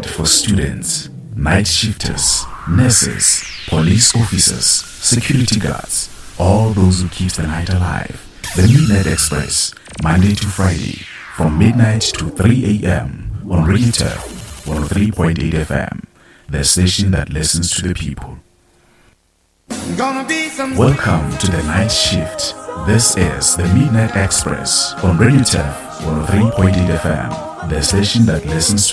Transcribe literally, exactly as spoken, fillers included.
for students, night shifters, nurses, police officers, security guards, all those who keep the night alive. The Midnight Express, Monday to Friday, from midnight to three a m on Radio Turf one oh three point eight F M, the station that listens to the people. Welcome to the night shift. This is the Midnight Express on Radio Turf one oh three point eight F M, the station that listens to